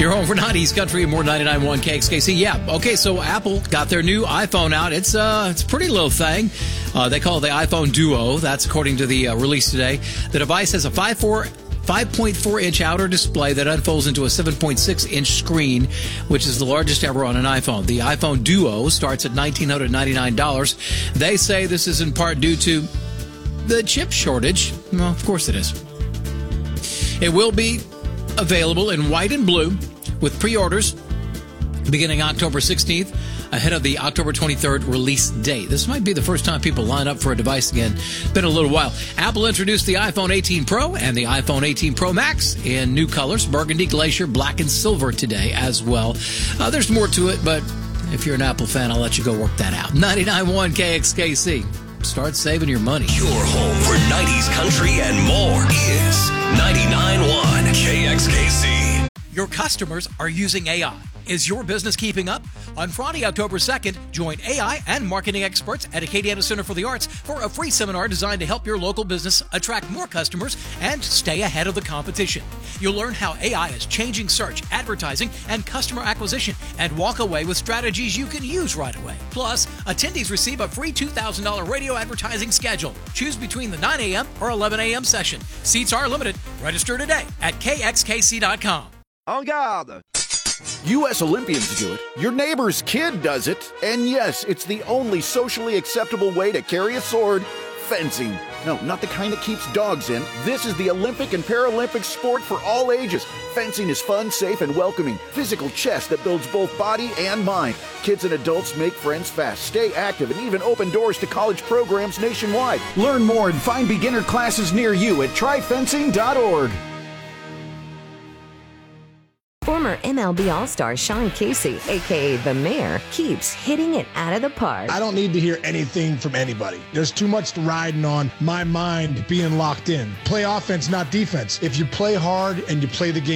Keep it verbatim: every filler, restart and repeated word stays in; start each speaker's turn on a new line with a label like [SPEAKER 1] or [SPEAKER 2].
[SPEAKER 1] You're home for nineties country and more ninety-nine point one K X K C. Yeah, okay, so Apple got their new iPhone out. It's, uh, it's a pretty little thing. Uh, they call it the iPhone Duo. That's according to the uh, release today. The device has a five point four inch outer display that unfolds into a seven point six inch screen, which is the largest ever on an iPhone. The iPhone Duo starts at one thousand nine hundred ninety-nine dollars. They say this is in part due to the chip shortage. Well, of course it is. It will be available in white and blue with pre-orders beginning October sixteenth, ahead of the October twenty-third release date. This might be the first time people line up for a device again. It's been a little while. Apple introduced the iPhone eighteen Pro and the iPhone eighteen Pro Max in new colors, burgundy, glacier, black, and silver today as well. Uh, there's more to it, but if you're an Apple fan, I'll let you go work that out. ninety-nine point one K X K C. Start saving your money.
[SPEAKER 2] Your home for nineties country and more is ninety-nine point one K X K C.
[SPEAKER 1] Your customers are using A I. Is your business keeping up? On Friday, October second, join A I and marketing experts at Acadiana Center for the Arts for a free seminar designed to help your local business attract more customers and stay ahead of the competition. You'll learn how A I is changing search, advertising, and customer acquisition, and walk away with strategies you can use right away. Plus, attendees receive a free two thousand dollars radio advertising schedule. Choose between the nine a.m. or eleven a.m. session. Seats are limited. Register today at K X K C dot com.
[SPEAKER 3] En garde! U S Olympians do it, your neighbor's kid does it, and yes, it's the only socially acceptable way to carry a sword, fencing. No, not the kind that keeps dogs in. This is the Olympic and Paralympic sport for all ages. Fencing is fun, safe, and welcoming. Physical chess that builds both body and mind. Kids and adults make friends fast, stay active, and even open doors to college programs nationwide. Learn more and find beginner classes near you at try fencing dot org.
[SPEAKER 4] Former M L B All-Star Sean Casey, a k a. The Mayor, keeps hitting it out of the park.
[SPEAKER 5] I don't need to hear anything from anybody. There's too much riding on my mind being locked in. Play offense, not defense. If you play hard and you play the game